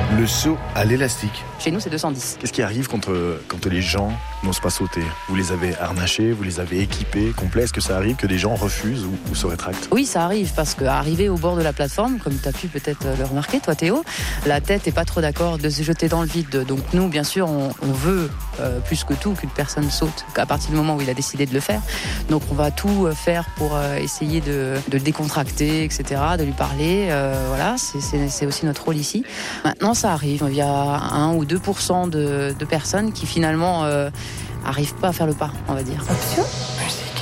Le saut à l'élastique. Chez nous, c'est 210. Qu'est-ce qui arrive quand les gens n'osent pas sauter? Vous les avez harnachés, vous les avez équipés, complets? Est-ce que ça arrive que des gens refusent ou se rétractent? Oui, ça arrive, parce qu'arriver au bord de la plateforme, comme tu as pu peut-être le remarquer, toi Théo, la tête n'est pas trop d'accord de se jeter dans le vide. Donc nous, bien sûr, on veut plus que tout qu'une personne saute, à partir du moment où il a décidé de le faire. Donc on va tout faire pour essayer de le décontracter, etc., de lui parler. Voilà, c'est aussi notre rôle ici. Maintenant, ça arrive. Il y a 1 ou 2% de personnes qui finalement arrivent pas à faire le pas, on va dire. Option musique.